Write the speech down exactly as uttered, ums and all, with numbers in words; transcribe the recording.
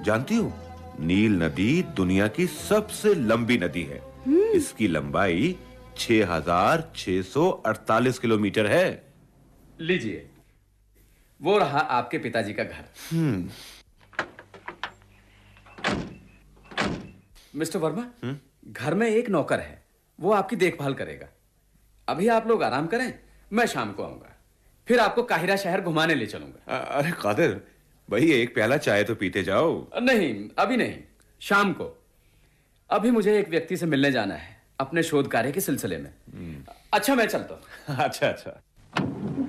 जानती हो, नील नदी दुनिया की सबसे लंबी नदी है। इसकी लंबाई छह हजार छह सौ अड़तालीस किलोमीटर है। लीजिए, वो रहा आपके पिताजी का घर। हम्म। मिस्टर वर्मा, घर में एक नौकर है, वो आपकी देखभाल करेगा। अभी आप लोग आराम करें, मैं शाम को आऊंगा, फिर आपको काहिरा शहर घुमाने ले चलूंगा। अरे कादिर भाई, एक प्याला चाय तो पीते जाओ। नहीं, अभी नहीं, शाम को। अभी मुझे एक व्यक्ति से मिलने जाना है अपने शोध कार्य के सिलसिले में। अच्छा, मैं चलता हूं। अच्छा अच्छा।